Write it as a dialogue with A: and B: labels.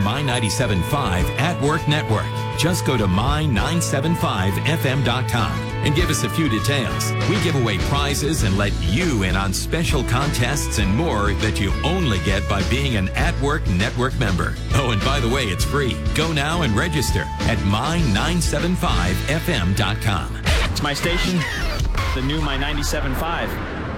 A: My 97.5 At Work Network. Just go to my975fm.com and give us a few details. We give away prizes and let you in on special contests and more that you only get by being an At Work Network member. Oh, and by the way, it's free. Go now and register at my975fm.com.
B: It's my station, the new My 97.5.